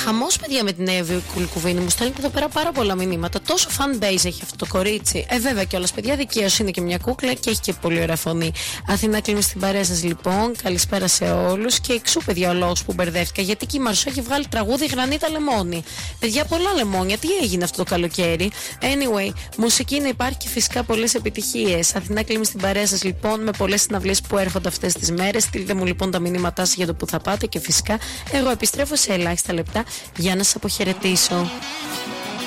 Χαμός, παιδιά, με την Εύη Κουλκουβίνη. Μου στέλνετε εδώ πέρα πάρα πολλά μηνύματα. Τόσο fan base έχει αυτό το κορίτσι. Βέβαια κιόλας, παιδιά, δικαίως είναι και μια κούκλα και έχει και πολύ ωραία φωνή. Αθηνά, κλείνουμε στην παρέα σας λοιπόν. Καλησπέρα σε όλους. Και εξού, παιδιά, ο λόγος που μπερδεύτηκα. Γιατί και η Μαρσό έχει βγάλει τραγούδι Γρανίτα Λεμόνι. Παιδιά, πολλά λεμόνια. Τι έγινε αυτό το καλοκαίρι. Anyway, μουσική να υπάρχει και φυσικά πολλές επιτυχίες. Αθηνά, κλείνουμε στην παρέα σας λοιπόν με πολλές συναυλίες που έρχονται αυτές τις μέρες. Στείλτε μου λοιπόν τα μηνύματά σας για το που θα πάτε και φυσικά εγώ επιστρέφω σε ελάχιστα λεπτά για να σας αποχαιρετήσω.